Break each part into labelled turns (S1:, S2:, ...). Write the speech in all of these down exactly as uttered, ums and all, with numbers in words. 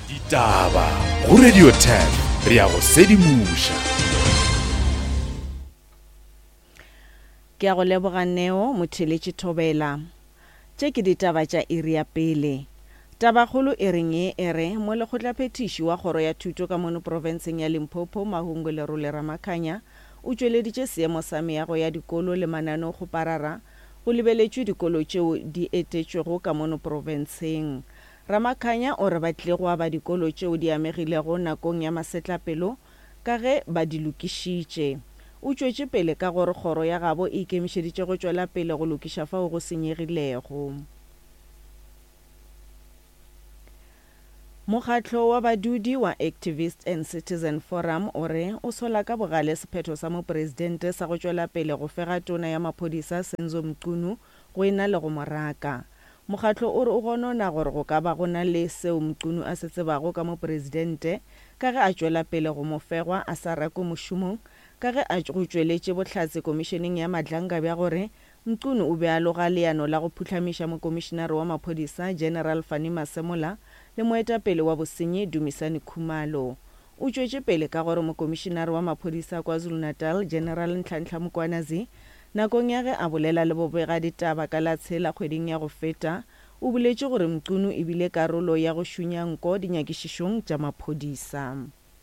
S1: Ditaba go Radio ten re ya go sedimusha.
S2: Ke a go leboga Neo Motheletši Thobela. Tše ke ditaba tša iri ya pele. Tabakgolo e reng e ere mo lekgotlaphethiši wa kgoro ya thuto ka mono provinseng ya Limpopo Mahungu Lerole Ramakhanya o tšweleditše seemo sa meago ya dikolo le mananeo go parara go lebeletšwe dikolo tšeo di etetšwego ka mono provinseng. Ramakhanya o re batlile go aba dikolo tšeo di amegilego nakong ya masetlapelo ka ge ba di lokišitše. O tšwetše pele ka gore kgoro ya gabo e ikemišeditše go tšwela pele go lokiša fao go senyegilego. Mokgatlo wa badudi wa Activist and Citizen Forum o re o sola ka bogale sephetho sa mopresidente sa go tšwela pele go fega tona ya maphodisa Senzo Mchunu go ena le go moraka. Mokgatlo o re o gonona gore go ka ba go na le seo Mchunu a se tsebago ka mopresidente ka ge a tšwela pele go mofegwa a sa rako mošomong ka ge a go tšweletše bohlatse komisheneng ya madlanka bja gore Mchunu o be a loga leano la go phutlamiša mokomišenare wa maphodisa General Fani Masemola le moetapele wa bosenyi Dumisani Khumalo. O tšwetše pele ka gore mokomišenare wa maphodisa KwaZulu-Natal General Nhlanhla Mkhwanazi nakong ya ge a bolela le bobega ditaba ka la tshela kgweding ya go feta o boletše gore Mchunu e bile karolo ya go šunya nko dinyakišišong tša maphodisa.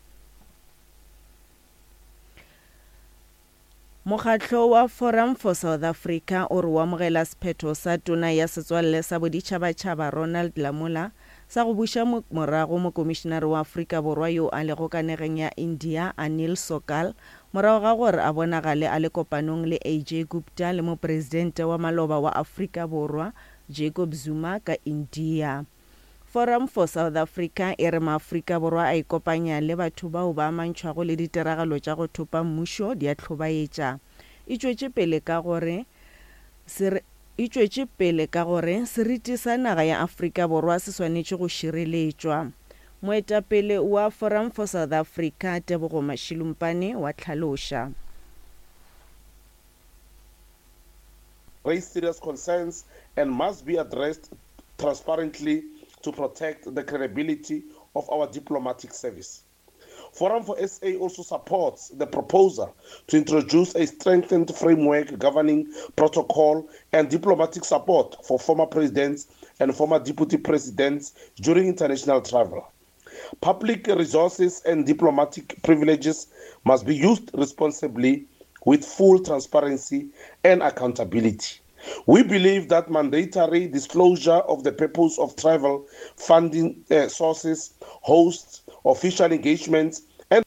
S2: Mokgatlo wa Forum for South Africa o re o amogela sephetho sa tona ya setswalle sa boditšhabatšhaba Ronald Lamola sa go buša morago mokomišenare wa Afrika Borwa yo a lego kanegeng ya India Anil Sokal morago ga gore a bonagale a le kopanong le A J Gupta le mopresidente wa maloba wa Afrika Borwa Jacob Zuma ka India. Forum for South Africa e re maAfrika Borwa a ikopanya le batho bao ba amantšhwago le ditiragalo tša go thopa mmušo di a tlhobaetša. E tšwetše pele ka gore se e tšwetše pele ka gore seriti sa naga ya Afrika Borwa se swanetše go šireletšwa. Moetapele wa Forum for South Africa Tebogo Mashilumpane wa tlhaloša.
S3: Raise serious concerns and must be addressed transparently to protect the credibility of our diplomatic service. Forum for S A also supports the proposal to introduce a strengthened framework governing protocol and diplomatic support for former presidents and former deputy presidents during international travel. Public resources and diplomatic privileges must be used responsibly with full transparency and accountability. We believe that mandatory disclosure of the purpose of travel, funding uh, sources, hosts, official engagements, and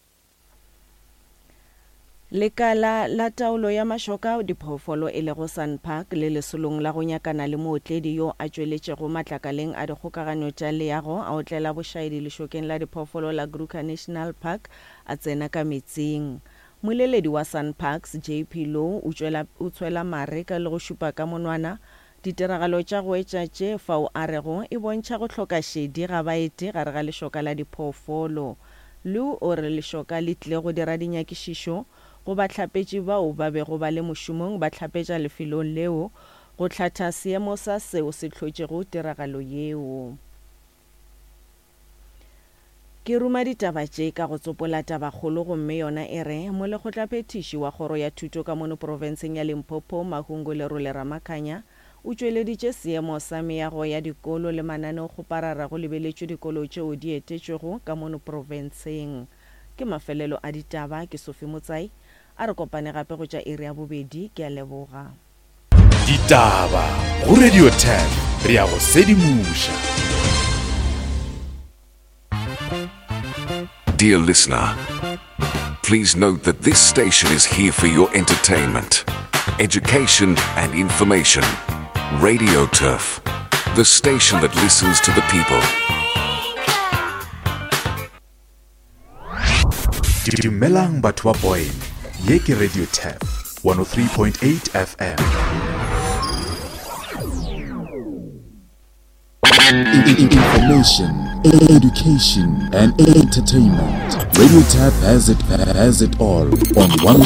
S2: lekala la taolo ya mašoka diphoofolo e lego SANParks le lesolong la go nyakana le mootledi yo a tšweletšego matlakaleng a dikgokagano tša leago a otlela bošaedi lešokeng la diphoofolo la Kruger National Park a tsena ka metsing. Moleledi wa SANParks J P Low o tšwela mare ka le go šupa ka monwana ditiragalo tša go etša tše fao a rego e bontšha go hloka šedi ga baeti gare ga lešoka la diphoofolo. Low o re lešoka le tlile go dira dinyakišišo go bahlapetši bao ba bego ba le mošomong ba hlapetša lefelong leo go hlatha seemo sa seo se hlotšego tiragalo yeo. Ke ruma ditaba tše ka go tsopola tabakgolo gomme yona e re mo lekgotlaphethiši wa kgoro ya thuto ka mono provinseng ya Limpopo Mahungu Lerole Ramakhanya o tšweleditše seemo sa meago ya dikolo le mananeo go parara go lebeletšwe dikolo tšeo di etetšwego ka mono provinseng. Ke mafelelo a ditaba ke Sophie Motsai a re kopane gape go tša iri ya bobedi ke a leboga.
S1: Ditaba go Radio ten re ya go sedimusha.
S4: Dear listener, please note that this station is here for your entertainment, education and information. Radio Turf, the station that listens to the people.
S1: Dumelang batho ba Boyne, ye ke Radio ten one oh three point eight F M.
S5: Information, education, and entertainment. Radio Tap has it, has it all on one